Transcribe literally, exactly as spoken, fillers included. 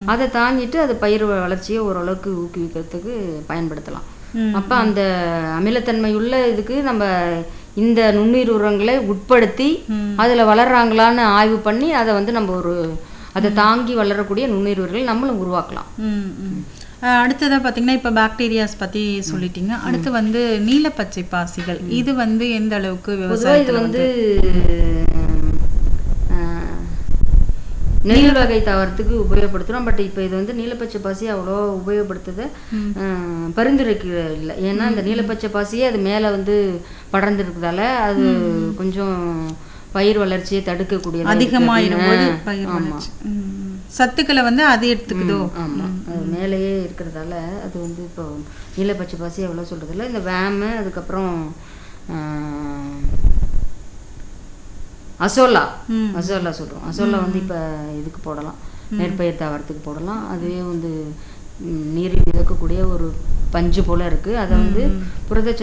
அதை தாங்கிட்டு அது பயிர் வளர்ச்சியை ஓரளவுக்கு ஊக்குவிக்கிறதுக்கு பயன்படுத்தலாம். அப்போ அந்த அமிலத்தன்மை உள்ள இதுக்கு நம்ம இந்த நுண்ணுயிர் உரங்களை உட்படுத்தி அதில் வளர்றாங்களான்னு ஆய்வு பண்ணி அதை வந்து நம்ம ஒரு அதை தாங்கி வளரக்கூடிய நுண்ணுயிர் உரங்களை நம்மளும் உருவாக்கலாம். அடுத்ததாக பார்த்தீங்கன்னா இப்போ பாக்டீரியாஸ் பற்றி சொல்லிட்டீங்க. அடுத்து வந்து நீலப்பச்சை பாசிகள், இது வந்து எந்த அளவுக்கு விவசாயம்? இது வந்து நெல் வகை தாவரத்துக்கு உபயோகப்படுத்துகிறோம். பட் இப்போ இது வந்து நீலப்பச்சை பாசி அவ்வளோ உபயோகப்படுத்துறது பரிந்துரைக்க இல்லை. ஏன்னா இந்த நீலப்பச்சை பாசியே அது மேலே வந்து படர்ந்துருக்கிறதால அது கொஞ்சம் பயிர் வளர்ச்சியை தடுக்கக்கூடிய அதிகமாக சத்துக்களை வந்து அது எடுத்துக்குதோ. ஆமாம், அது மேலேயே இருக்கிறதால அது வந்து இப்போ நீலப்பச்சை பாசி எவ்வளோ சொல்கிறதில்ல. இந்த வேமு, அதுக்கப்புறம் அசோலா அசோலா சொல்கிறோம். அசோலா வந்து இப்போ இதுக்கு போடலாம், நெற்பயிர் தாவரத்துக்கு போடலாம். அதுவே வந்து நீரில் மிதக்கக்கூடிய ஒரு பஞ்சு போல் இருக்குது. அதை வந்து புரதச்சத்து